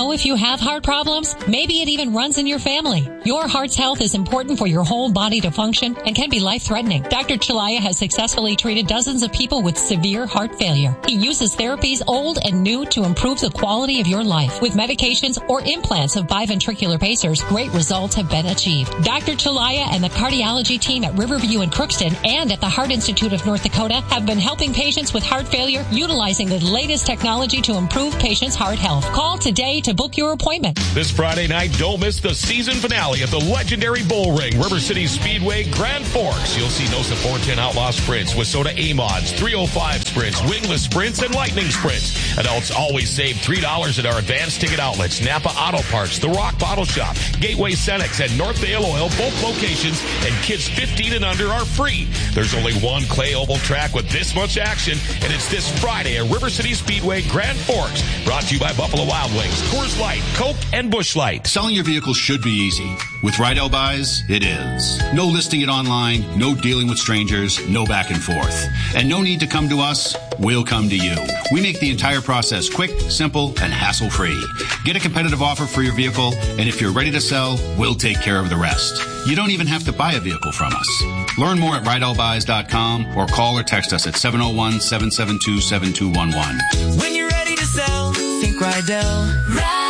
know if you have heart problems? Maybe it even runs in your family. Your heart's health is important for your whole body to function and can be life-threatening. Doctor Chalaya has successfully treated dozens of people with severe heart failure. He uses therapies old and new to improve the quality of your life. With medications or implants of biventricular pacers, great results have been achieved. Doctor Chalaya and the cardiology team at Riverview and Crookston and at the Heart Institute of North Dakota have been helping patients with heart failure utilizing the latest technology to improve patients' heart health. Call today to book your appointment. This Friday night, don't miss the season finale at the legendary Bull Ring, River City Speedway, Grand Forks. You'll see No Support ten Outlaw Sprints, Wissota A-Mods, three oh five Sprints, Wingless Sprints, and Lightning Sprints. Adults always save three dollars at our advanced ticket outlets, Napa Auto Parts, The Rock Bottle Shop, Gateway Cenex, and North Dale Oil, both locations, and kids fifteen and under are free. There's only one clay oval track with this much action, and it's this Friday at River City Speedway, Grand Forks. Brought to you by Buffalo Wild Wings, Coors Light, Coke, and Busch Light. Selling your vehicle should be easy. With Rydell Buys, it is. No listing it online, no dealing with strangers, no back and forth. And no need to come to us, we'll come to you. We make the entire process quick, simple, and hassle-free. Get a competitive offer for your vehicle, and if you're ready to sell, we'll take care of the rest. You don't even have to buy a vehicle from us. Learn more at Rydell Buys dot com or call or text us at seven oh one, seven seven two, seven two one one. When you're ready to sell, think Rydell.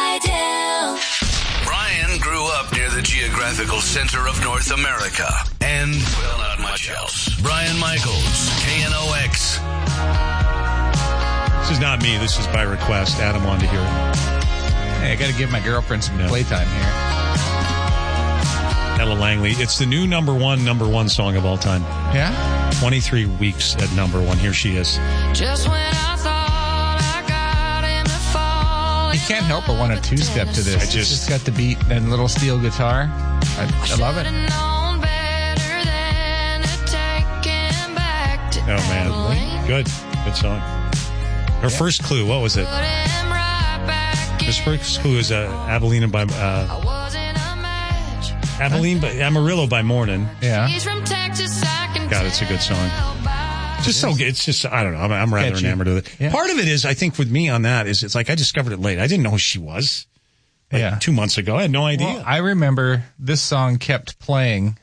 Rydell. Brian grew up near the geographical center of North America and, well, not much else. Brian Michaels, K N O X. This is not me. This is by request. Adam wanted to hear it. Hey, I got to give my girlfriend some no. playtime here. Ella Langley. It's the new number one, number one song of all time. Yeah? twenty-three weeks at number one. Here she is. Just when I thought I got in the fall. You can't help but want to two-step to this. I just, it's just got the beat and little steel guitar. I, I love it. Oh, man. Good. Good song. Her yeah. first clue, what was it? Her first clue is uh, Abilene by... Uh, Abilene, by Amarillo by Morning. Yeah. God, it's a good song. Just so good. It's just, I don't know. I'm, I'm rather Catchy. enamored with it. Yeah. Part of it is, I think, with me on that is, it's like I discovered it late. I didn't know who she was. Like yeah. Two months ago. I had no idea. Well, I remember this song kept playing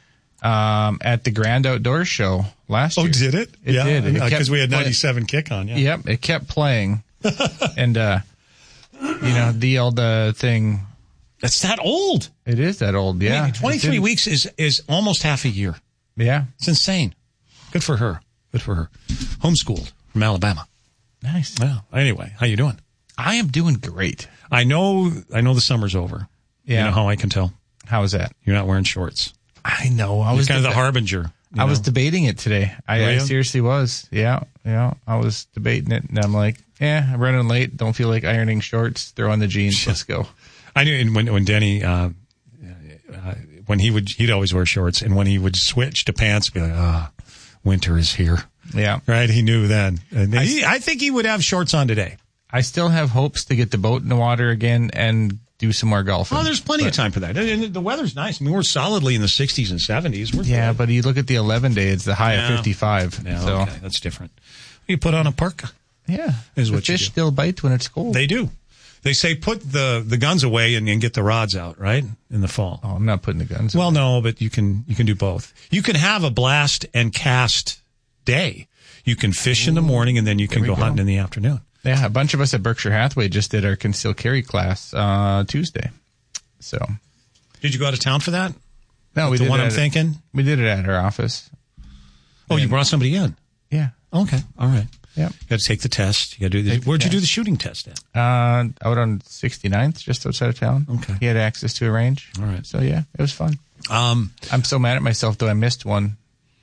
um, at the Grand Outdoors Show last year. Oh, did it? It yeah, did. Because we had ninety-seven play- kick on. Yeah. Yep. It kept playing. and, uh, you know, the old uh, thing. That's that old. It is that old, yeah. I mean, twenty-three weeks is, is almost half a year. Yeah. It's insane. Good for her. Good for her. Homeschooled from Alabama. Nice. Well, anyway, how you doing? I am doing great. I know I know the summer's over. Yeah. You know how I can tell? How is that? You're not wearing shorts. I know. I You're was kind deba- of the harbinger. I know? was debating it today. I, I seriously was. Yeah. Yeah. I was debating it, and I'm like, yeah, I'm running late. Don't feel like ironing shorts. Throw on the jeans. Let's go. I knew and when when Denny uh, uh, when he would he'd always wear shorts, and when he would switch to pants, be like, ah, oh, winter is here. Yeah, right. He knew then. And I, he, I think he would have shorts on today. I still have hopes to get the boat in the water again and do some more golfing. Oh, there's plenty but, of time for that. And the weather's nice. I mean, we're solidly in the sixties and seventies. We're yeah, good. But you look at the eleven day; it's the high yeah. of fifty-five. Yeah, so okay, that's different. You put on a parka. Yeah, is the what fish you do. Still bite when it's cold. They do. They say put the, the guns away and, and get the rods out, right? In the fall. Oh, I'm not putting the guns well, away. Well, no, but you can you can do both. You can have a blast and cast day. You can fish Ooh, in the morning, and then you can go, go hunting in the afternoon. Yeah, a bunch of us at Berkshire Hathaway just did our concealed carry class uh, Tuesday. So, did you go out of town for that? No, we the did one it I'm at, thinking. We did it at our office. Oh, and, you brought somebody in? Yeah. Okay. All right. Yeah. You got to take the test. You got to do the, where'd you do the shooting test at? Uh, out on sixty-ninth, just outside of town. Okay. He had access to a range. All right. So yeah, it was fun. Um, I'm so mad at myself though. I missed one.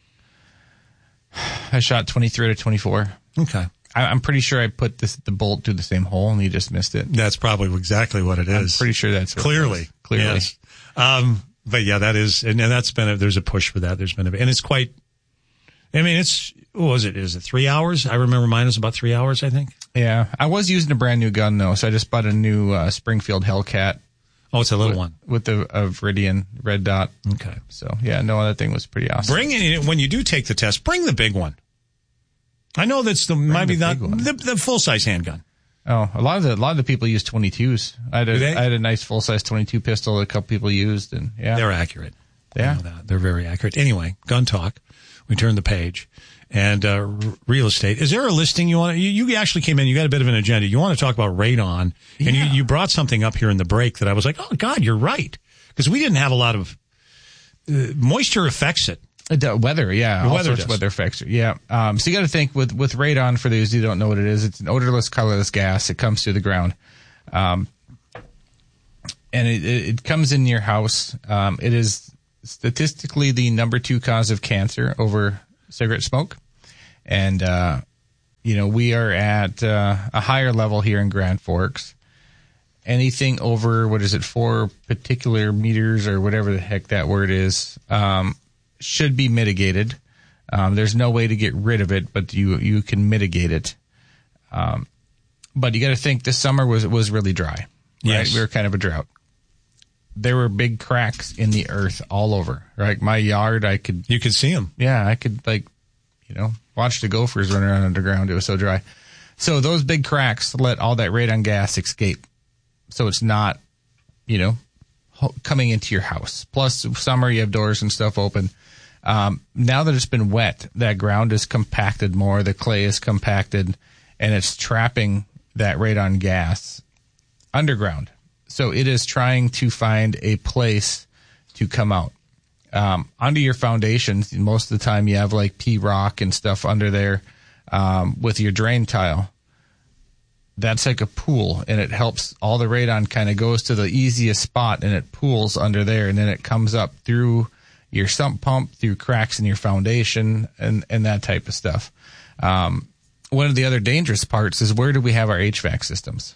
I shot twenty-three out of twenty-four. Okay. I, I'm pretty sure I put this, the bolt through the same hole and he just missed it. That's probably exactly what it is. I'm pretty sure that's what clearly, it was. Clearly. Yes. Um, but yeah, that is, and, and that's been a, there's a push for that. There's been a, and it's quite, I mean, it's, what was it? Is it three hours? I remember mine was about three hours, I think. Yeah. I was using a brand new gun, though, so I just bought a new uh, Springfield Hellcat. Oh, it's a little with, one. With the a Viridian red dot. Okay. So, yeah, no, that thing was pretty awesome. Bring it, when you do take the test, bring the big one. I know that's the, bring might be the not, the, the full-size handgun. Oh, a lot of the a lot of the people use twenty-twos. I had a, I had a nice full size twenty-two pistol that a couple people used, and yeah, they're accurate. Yeah, I know that. They're very accurate. Anyway, gun talk. We turn the page, and uh, r- real estate. Is there a listing you want? You, you actually came in. You got a bit of an agenda. You want to talk about radon, and Yeah. you, you brought something up here in the break that I was like, oh God, you're right, because we didn't have a lot of uh, moisture affects it. The weather, yeah, The all weather sorts does. of weather effects. Yeah, um, so you got to think with with radon. For those who don't know what it is, it's an odorless, colorless gas. It comes through the ground, um, and it, it, it comes in your house. Um, it is statistically the number two cause of cancer over cigarette smoke, and uh, you know we are at uh, a higher level here in Grand Forks. Anything over what is it, four particular meters or whatever the heck that word is. Um, should be mitigated. Um, there's no way to get rid of it, but you you can mitigate it. Um, but you got to think this summer was was really dry. Right? Yes. We were kind of a drought. There were big cracks in the earth all over. Right, my yard, I could you could see them. Yeah, I could like, you know, watch the gophers run around underground. It was so dry. So those big cracks let all that radon gas escape. So it's not, you know, ho- coming into your house. Plus, summer you have doors and stuff open. Um, now that it's been wet, that ground is compacted more, the clay is compacted, and it's trapping that radon gas underground. So it is trying to find a place to come out. Um, under your foundations, most of the time you have like pea rock and stuff under there um, with your drain tile. That's like a pool, and it helps all the radon kind of goes to the easiest spot, and it pools under there, and then it comes up through your sump pump, through cracks in your foundation, and, and that type of stuff. Um, one of the other dangerous parts is where do we have our H V A C systems?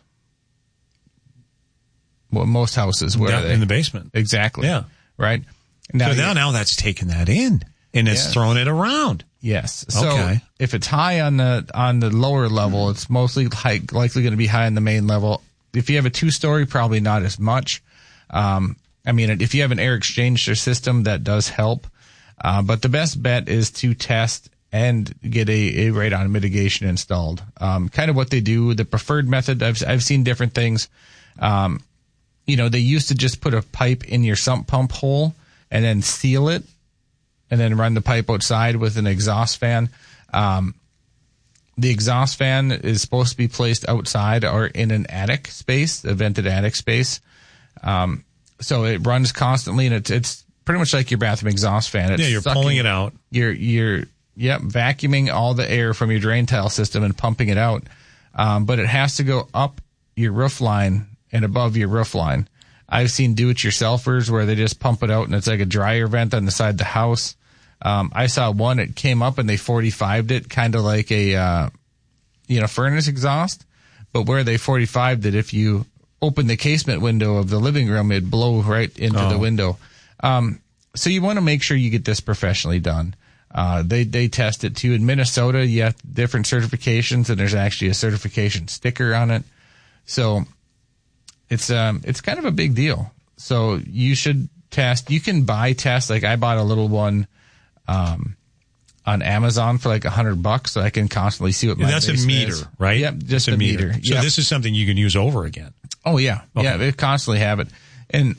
Well, most houses, where Down are they? in the basement. Exactly. Yeah. Right? Now, so you- now, now that's taken that in, and it's Yes. thrown it around. Yes. So Okay. if it's high on the on the lower level, it's mostly high, likely going to be high on the main level. If you have a two story, probably not as much. Um, I mean, if you have an air exchanger system, that does help. Uh, but the best bet is to test and get a, a radon mitigation installed. Um, kind of what they do, the preferred method. I've I've seen different things. Um, you know, they used to just put a pipe in your sump pump hole and then seal it, and then run the pipe outside with an exhaust fan. Um, the exhaust fan is supposed to be placed outside or in an attic space, a vented attic space. Um, so it runs constantly, and it's, it's pretty much like your bathroom exhaust fan. It's Yeah, you're sucking- pulling it out. You're, you're, yep, vacuuming all the air from your drain tile system and pumping it out. Um, but it has to go up your roof line and above your roof line. I've seen do-it-yourselfers where they just pump it out and it's like a dryer vent on the side of the house. Um, I saw one, it came up and they forty-fived it, kind of like a, uh, you know, furnace exhaust. But where they forty-fived it, if you open the casement window of the living room, it'd blow right into Oh. the window. Um, so you want to make sure you get this professionally done. Uh, they, they test it too. In Minnesota, you have different certifications, and there's actually a certification sticker on it. So it's, um, it's kind of a big deal. So you should test. You can buy tests. Like I bought a little one, um, on Amazon for like a hundred bucks, so I can constantly see what my That's a basement meter, is. right? Yep, just It's a meter. So Yep. this is something you can use over again. Oh yeah, Okay. yeah. They constantly have it, and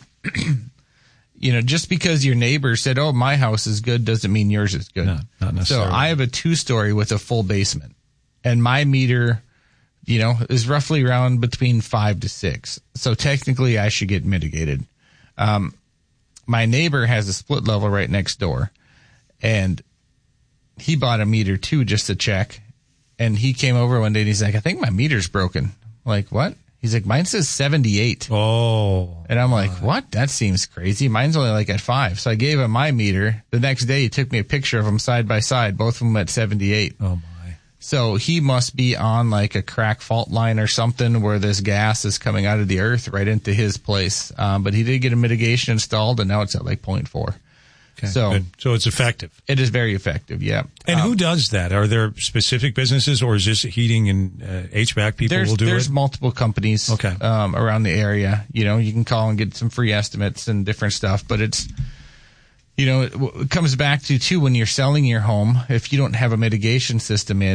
you know, just because your neighbor said, "Oh, my house is good," doesn't mean yours is good. No, not So necessarily. I have a two-story with a full basement, and my meter, you know, is roughly around between five to six. So technically, I should get mitigated. Um, my neighbor has a split level right next door, and he bought a meter too just to check. And he came over one day and he's like, "I think my meter's broken." I'm like, what? He's like, "Mine says seventy-eight. Oh. And I'm like, what? That seems crazy. Mine's only like at five. So I gave him my meter. The next day he took me a picture of them side by side, both of them at seventy-eight. Oh my. So he must be on like a crack fault line or something where this gas is coming out of the earth right into his place. Um, but he did get a mitigation installed, and now it's at like point four. Okay, so good. So it's effective. It is very effective. Yeah. And Um, who does that? Are there specific businesses, or is this heating and uh, H V A C people there's, will do there's it? multiple companies Okay. um, around the area. You know, you can call and get some free estimates and different stuff. But it's, you know, it, it comes back to, too, when you're selling your home, if you don't have a mitigation system in,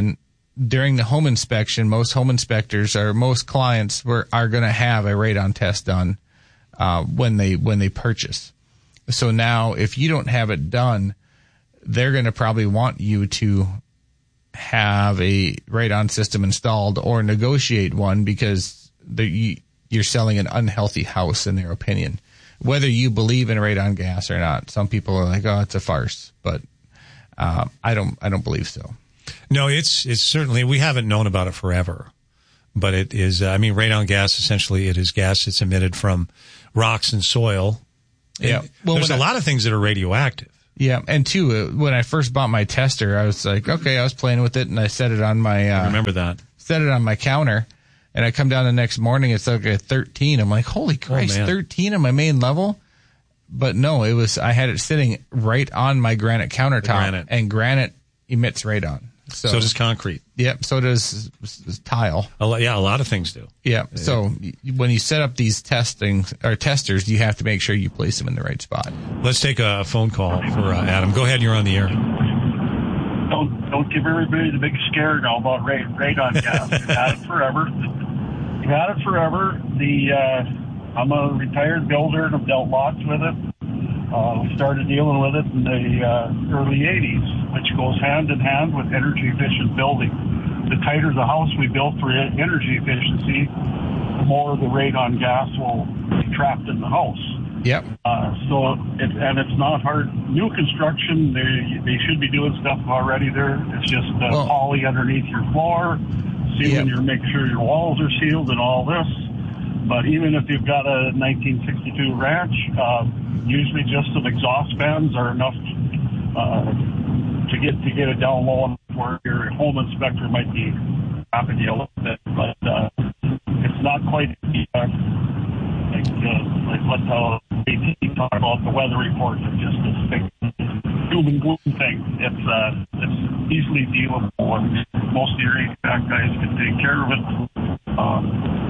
during the home inspection, most home inspectors or most clients were, are going to have a radon test done uh, when they when they purchase. So now, if you don't have it done, they're going to probably want you to have a radon system installed or negotiate one because the, you, you're selling an unhealthy house, in their opinion. Whether you believe in radon gas or not, some people are like, "Oh, it's a farce," but uh, I don't. I don't believe so. No, it's it's certainly, we haven't known about it forever, but it is. Uh, I mean, radon gas, essentially, it is gas that's emitted from rocks and soil. Yeah, and well, there's a I, lot of things that are radioactive. Yeah, and two, uh, when I first bought my tester, I was like, okay, I was playing with it, and I set it on my. Uh, I remember that. Set it on my counter, and I come down the next morning, it's like a thirteen. I'm like, holy Christ, oh, thirteen on my main level. But no, it was. I had it sitting right on my granite countertop, granite. and granite emits radon. So, so does concrete. Yep. So does tile. A lot, yeah, a lot of things do. Yeah. So when you set up these testing or testers, you have to make sure you place them in the right spot. Let's take a phone call for uh, Adam. Go ahead. You're on the air. Don't don't give everybody the big scare now about radon gas. You've had it forever. You've had it forever. The uh, I'm a retired builder and I've dealt lots with it. Uh, we started dealing with it in the uh, early eighties, which goes hand in hand with energy efficient building. The tighter the house we built for energy efficiency, the more the radon gas will be trapped in the house. Yep. Uh, so, it, and it's not hard. New construction, they they should be doing stuff already there. It's just uh, well, poly underneath your floor, sealing yep. your, make sure your walls are sealed and all this. But even if you've got a nineteen sixty-two ranch, uh, usually just some exhaust fans are enough uh, to get to get it down low enough where your home inspector might be tapping you a little bit. But uh, it's not quite uh, like uh, like what the A T talked about the weather report. It's just this big doom and gloom thing. It's uh, it's easily dealable, and most of your H V A C guys can take care of it. Um,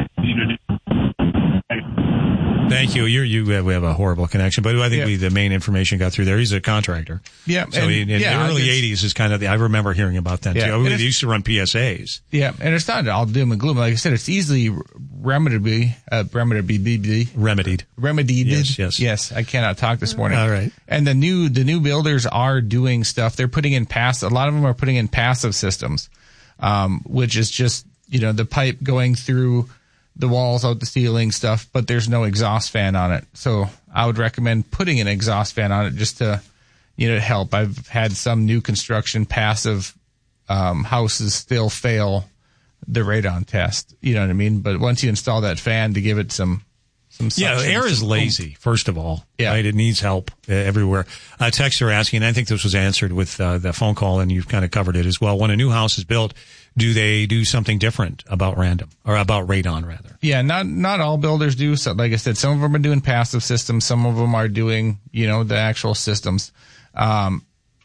Thank you. You're, you we have a horrible connection, but I think yeah. we, the main information got through there. He's a contractor. Yeah. So and, he, in yeah, the early eighties is kind of the, I remember hearing about that yeah, too. We used to run P S As. Yeah. And it's not all doom and gloom. Like I said, it's easily remedied, uh, remedied, remedied, remedied. Yes, yes. Yes. I cannot talk this morning. All right. And the new, the new builders are doing stuff. They're putting in pass, a lot of them are putting in passive systems, um, which is just, you know, the pipe going through the walls, out the ceiling stuff, but there's no exhaust fan on it. So I would recommend putting an exhaust fan on it just to, you know, help. I've had some new construction passive um, houses still fail the radon test. You know what I mean? But once you install that fan to give it some, some yeah, suction, air is some lazy. oomph. First of all, yeah, right? It needs help uh, everywhere. A uh, texter asking, and I think this was answered with uh, the phone call, and you've kind of covered it as well. When a new house is built, do they do something different about random or about radon rather? Yeah, not not all builders do. So, like I said, some of them are doing passive systems. Some of them are doing, you know, the actual systems. Um,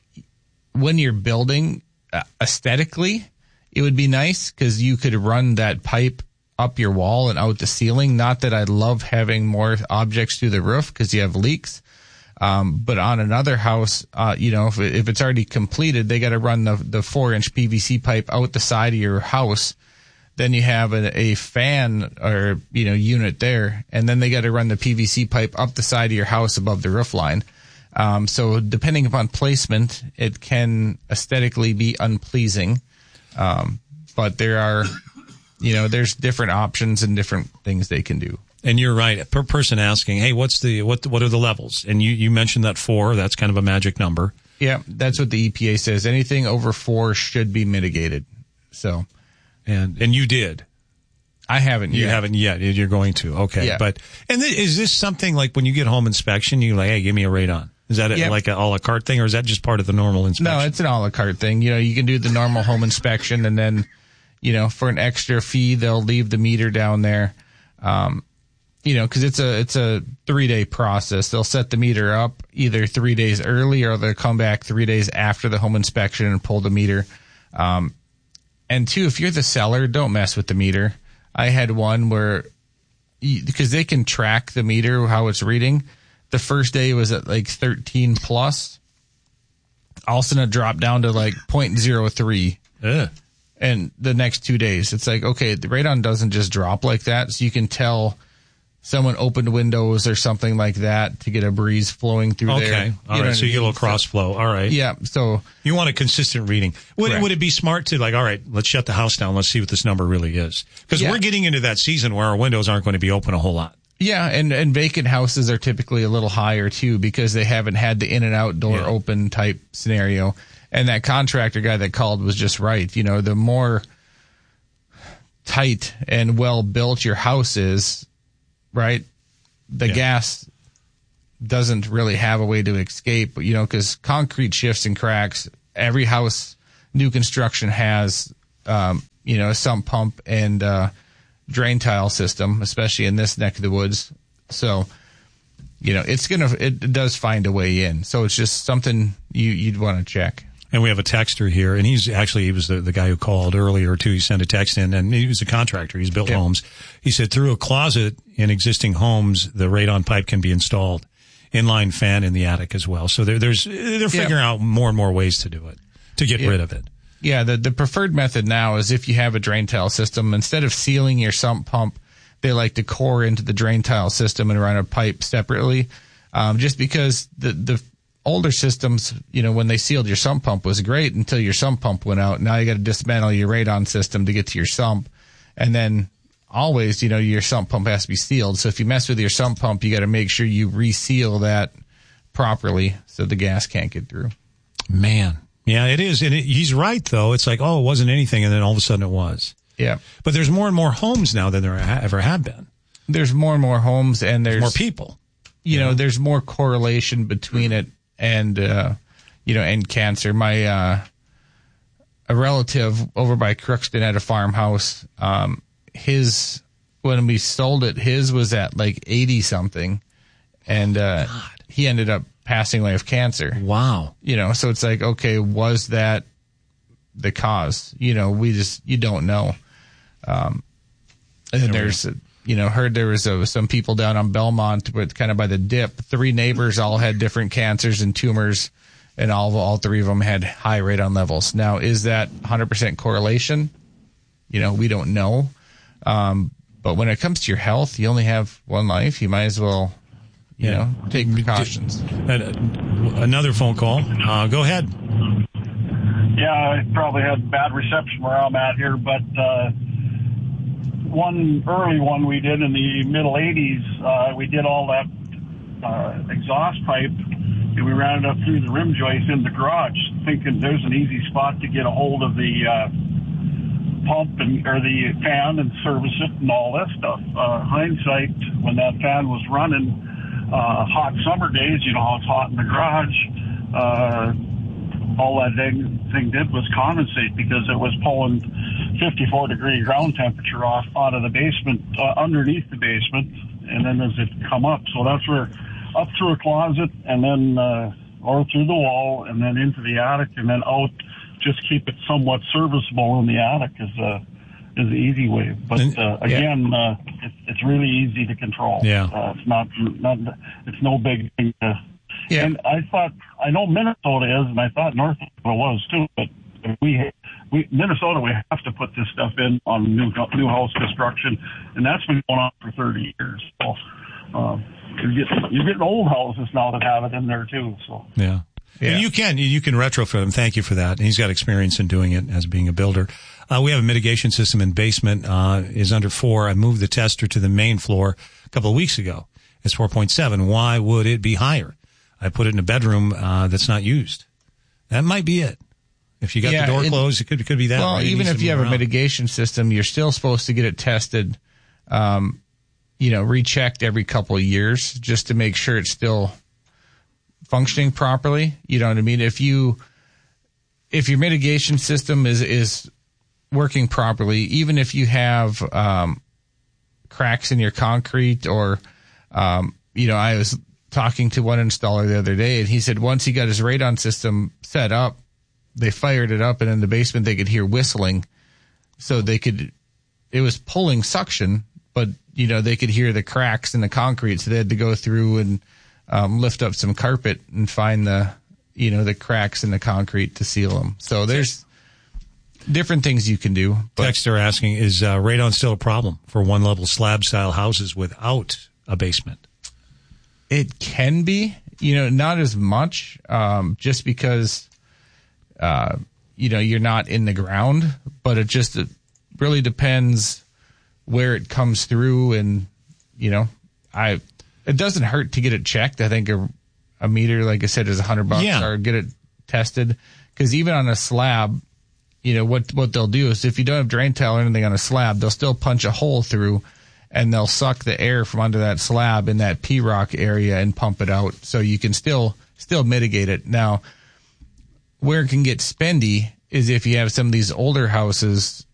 when you're building uh, aesthetically, it would be nice because you could run that pipe up your wall and out the ceiling. Not that I love having more objects through the roof because you have leaks. Um, but on another house, uh, you know, if, it, if it's already completed, they got to run the, the four inch P V C pipe out the side of your house. Then you have a, a fan or, you know, unit there. And then they got to run the P V C pipe up the side of your house above the roof line. Um, so depending upon placement, it can aesthetically be unpleasing. Um, but there are, you know, there's different options and different things they can do. And you're right. Per person asking, hey, what's the what? What are the levels? And you, you mentioned that four. That's kind of a magic number. Yeah, that's what the E P A says. Anything over four should be mitigated. So, and and you did. I haven't yet. You haven't yet. You're going to. Okay. Yeah. But and th- is this something like when you get home inspection, you're like, hey, give me a radon? Is that a, Yep. like a a la carte thing, or is that just part of the normal inspection? No, it's an a la carte thing. You know, you can do the normal home inspection, and then, you know, for an extra fee, they'll leave the meter down there. Um, you know, because it's a it's a three day process. They'll set the meter up either three days early, or they'll come back three days after the home inspection and pull the meter. Um, and two, if you're the seller, don't mess with the meter. I had one where, because they can track the meter how it's reading. The first day was at like thirteen plus. All of a sudden it dropped down to like point zero three. Ugh. and the next two days. It's like, okay, the radon doesn't just drop like that, so you can tell someone opened windows or something like that to get a breeze flowing through okay. there. Okay, all you right, so you get a little cross flow. All right. Yeah, so... You want a consistent reading. Would, would it be smart to, like, all right, let's shut the house down, let's see what this number really is? Because yeah. we're getting into that season where our windows aren't going to be open a whole lot. Yeah, and, and vacant houses are typically a little higher, too, because they haven't had the in and out door yeah. open type scenario. And that contractor guy that called was just right. You know, the more tight and well built your house is, right, the yeah. gas doesn't really have a way to escape, you know, because concrete shifts and cracks. Every house, new construction has, um, you know, a sump pump and uh, drain tile system, especially in this neck of the woods. So, you know, it's gonna, it does find a way in. So it's just something you, you'd want to check. And we have a texter here, and he's actually, he was the, the guy who called earlier, too. He sent a text in, and he was a contractor. He's built yeah. homes. He said through a closet in existing homes, the radon pipe can be installed. Inline fan in the attic as well. So they're, there's, they're figuring yeah. out more and more ways to do it, to get yeah. rid of it. Yeah, the, the preferred method now is if you have a drain tile system, instead of sealing your sump pump, they like to core into the drain tile system and run a pipe separately. Um, just because the, the older systems, you know, when they sealed your sump pump was great until your sump pump went out. Now you got to dismantle your radon system to get to your sump. And then always, you know, your sump pump has to be sealed. So if you mess with your sump pump, you got to make sure you reseal that properly so the gas can't get through. Man. Yeah, it is. And it, he's right, though. It's like, oh, it wasn't anything, and then all of a sudden it was. Yeah. But there's more and more homes now than there ha- ever have been. There's more and more homes, and there's more people. You know, there's more correlation between it and, uh, you know, and cancer. My, uh, a relative over by Crookston had a farmhouse. Um, his, when we sold it, his was at like eighty something, and, uh, God. He ended up passing away of cancer. Wow. You know, so it's like, okay, was that the cause? You know, we just, you don't know. Um, and then there's, you know, heard there was a, some people down on Belmont with kind of by the dip. Three neighbors all had different cancers and tumors, and all all three of them had high radon levels. Now, is that one hundred percent correlation? You know, we don't know. Um, but when it comes to your health, you only have one life. You might as well, you yeah. know, take precautions. Another phone call. Uh, go ahead. Yeah, I probably had bad reception where I'm at here, but uh, one early one we did in the middle eighties, uh, we did all that uh, exhaust pipe, and we ran it up through the rim joist in the garage, thinking there's an easy spot to get a hold of the uh, pump and or the fan and service it and all that stuff. Uh, hindsight, when that fan was running, uh, hot summer days, you know how it's hot in the garage, uh, all that thing, thing did was condensate because it was pulling fifty-four degree ground temperature off out of the basement, uh, underneath the basement, and then as it come up. So that's where up through a closet and then, uh, or through the wall and then into the attic and then out. Just keep it somewhat serviceable in the attic is uh, is the easy way. But uh, again, yeah. uh, it's, it's really easy to control. Yeah, uh, it's not not it's no big thing. To, yeah. And I thought I know Minnesota is, and I thought North Dakota was too. But we we Minnesota we have to put this stuff in on new new house construction, and that's been going on for thirty years. So uh, you're getting you're getting old houses now that have it in there too. So yeah. Yeah. And you can, you can retrofit him. Thank you for that. And he's got experience in doing it as being a builder. Uh, we have a mitigation system in basement, uh, is under four. I moved the tester to the main floor a couple of weeks ago. It's four point seven. Why would it be higher? I put it in a bedroom, uh, that's not used. That might be it. If you got yeah, the door it, closed, it could, it could be that. Well, right? even if you have around. a mitigation system, you're still supposed to get it tested, um, you know, rechecked every couple of years just to make sure it's still functioning properly. You know what I mean? If you, if your mitigation system is, is working properly, even if you have, um, cracks in your concrete or, um, you know, I was talking to one installer the other day and he said once he got his radon system set up, they fired it up and in the basement they could hear whistling. So they could, it was pulling suction, but you know, they could hear the cracks in the concrete. So they had to go through and, Um, lift up some carpet and find the, you know, the cracks in the concrete to seal them. So there's, different things you can do. But Texter asking, is uh, radon still a problem for one-level slab-style houses without a basement? It can be, you know, not as much, um, just because, uh, you know, you're not in the ground, but it just it really depends where it comes through. And, you know, I, it doesn't hurt to get it checked. I think a, a meter, like I said, is a hundred bucks Yeah. or get it tested. Cause even on a slab, you know, what, what they'll do is if you don't have drain tile or anything on a slab, they'll still punch a hole through and they'll suck the air from under that slab in that P-rock area and pump it out. So you can still, still mitigate it. Now, where it can get spendy is if you have some of these older houses